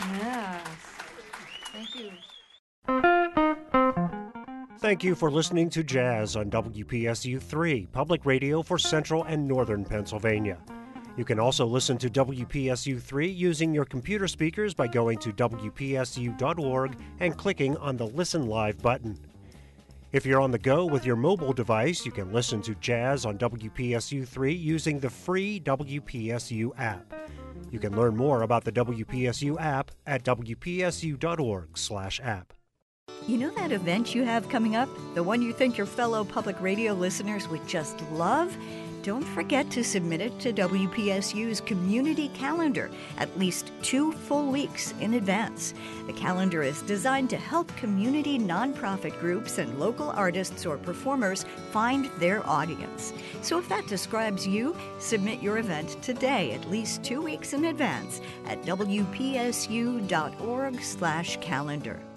Yes. Thank you. Thank you for listening to Jazz on WPSU 3, Public Radio for Central and Northern Pennsylvania. You can also listen to WPSU 3 using your computer speakers by going to WPSU.org and clicking on the Listen Live button. If you're on the go with your mobile device, you can listen to Jazz on WPSU 3 using the free WPSU app. You can learn more about the WPSU app at WPSU.org/app. You know that event you have coming up? The one you think your fellow public radio listeners would just love? Don't forget to submit it to WPSU's community calendar at least 2 full weeks in advance. The calendar is designed to help community nonprofit groups and local artists or performers find their audience. So if that describes you, submit your event today at least 2 weeks in advance at WPSU.org/calendar.